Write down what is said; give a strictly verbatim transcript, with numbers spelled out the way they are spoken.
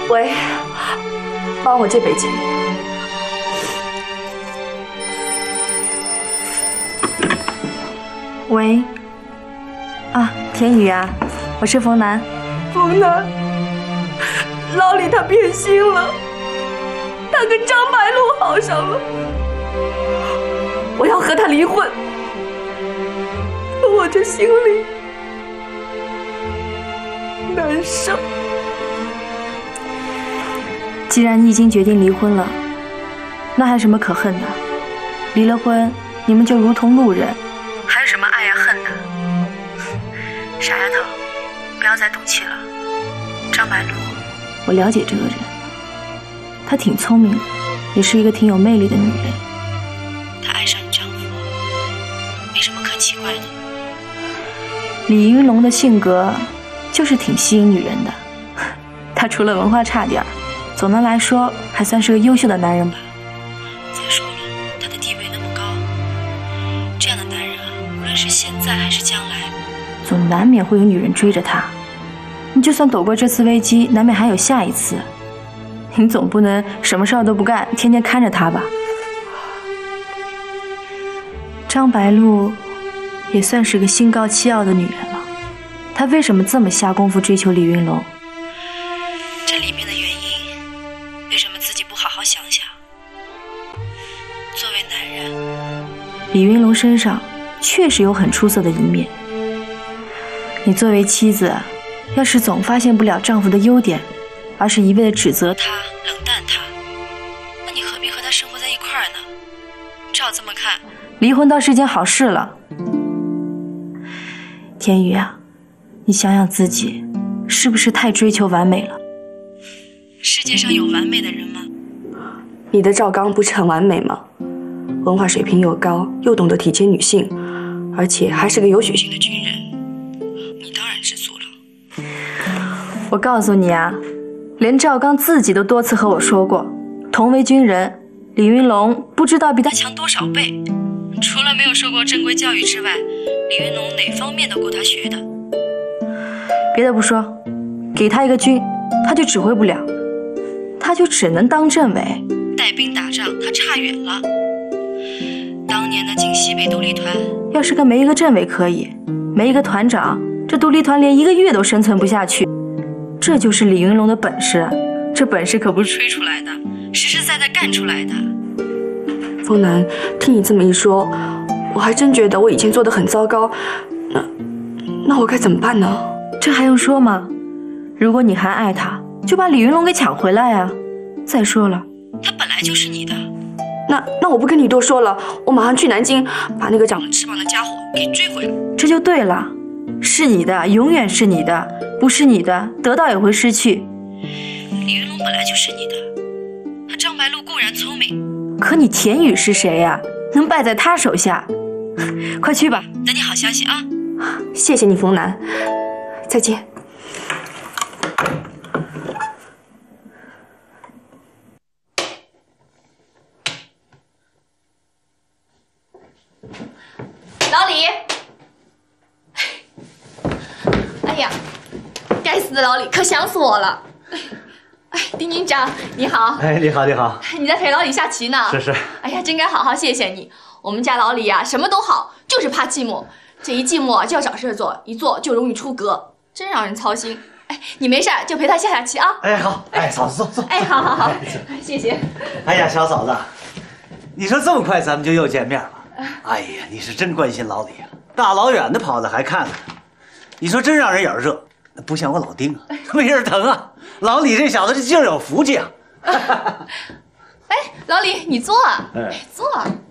喂，帮我借杯钱。 喂，啊，田雨啊，我是冯楠。 冯楠，老李他变心了，他跟张白露好上了，我要和他离婚。可我这心里难受。 既然你已经决定离婚了，那还有什么可恨的？离了婚，你们就如同路人，还有什么爱呀恨的？傻丫头，不要再赌气了。张白露，我了解这个人，她挺聪明的，也是一个挺有魅力的女人。她爱上你丈夫，没什么可奇怪的。李云龙的性格就是挺吸引女人的，他除了文化差点，总的来说还算是个优秀的男人吧。再说了，他的地位那么高，这样的男人啊，无论是现在还是将来，总难免会有女人追着他。你就算躲过这次危机，难免还有下一次。你总不能什么事儿都不干，天天看着他吧？张白露也算是个心高气傲的女人了，她为什么这么下功夫追求李云龙？这里面的原因，为什么自己不好好想想？作为男人，李云龙身上确实有很出色的一面。你作为妻子，要是总发现不了丈夫的优点，而是一味的指责他、冷淡他，那你何必和他生活在一块儿呢？照这么看，离婚倒是一件好事了。田雨啊，你想想自己，是不是太追求完美了？世界上有完美的人吗？ 你的赵刚不是很完美吗？文化水平又高，又懂得体贴女性，而且还是个有血性的军人，你当然知足了。 我告诉你啊，连赵刚自己都多次和我说过，同为军人，李云龙不知道比他强多少倍。除了没有受过正规教育之外，李云龙哪方面都够他学的。别的不说，给他一个军，他就指挥不了，他就只能当政委，带兵打仗，他差远了。当年的晋西北独立团，要是跟没一个政委可以，没一个团长，这独立团连一个月都生存不下去。这就是李云龙的本事，这本事可不是吹出来的，实实在在干出来的。 风楠，听你这么一说，我还真觉得我以前做得很糟糕，那那我该怎么办呢？ 这还用说吗？如果你还爱他，就把李云龙给抢回来啊！再说了，他本来就是你的。 那那我不跟你多说了，我马上去南京把那个长了翅膀的家伙给追回来。 这就对了，是你的，永远是你的，不是你的，得到也会失去。李云龙本来就是你的，他张白露固然聪明，可你田雨是谁呀、啊？能败在他手下？快去吧，等你好消息啊！ 谢谢你，冯楠，再见。 老李，哎呀，该死的老李，可想死我了！哎，丁军长，你好。 哎，你好，你好。 你在陪老李下棋呢？ 是是。 哎呀，真该好好谢谢你。我们家老李呀、啊，什么都好，就是怕寂寞。这一寂寞就要找事做，一做就容易出格，真让人操心。哎，你没事就陪他下下棋啊。 哎，好。哎，嫂子坐坐。 哎，好好好，谢谢。 哎呀，小嫂子，你说这么快咱们就又见面了？哎呀，你是真关心老李啊，大老远的跑来还看看他，你说真让人眼热。不像我老丁啊，没人疼啊。老李这小子这劲儿有福气啊。 哎，老李，你坐啊，哎，坐啊。